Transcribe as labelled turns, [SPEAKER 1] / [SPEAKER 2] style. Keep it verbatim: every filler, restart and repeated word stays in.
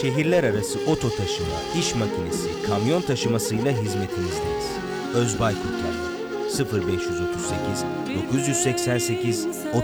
[SPEAKER 1] Şehirler arası oto taşıma, iş makinesi, kamyon taşımasıyla hizmetinizdeyiz. Özbay Kurtarma sıfır beş otuz sekiz dokuz yüz seksen sekiz otuz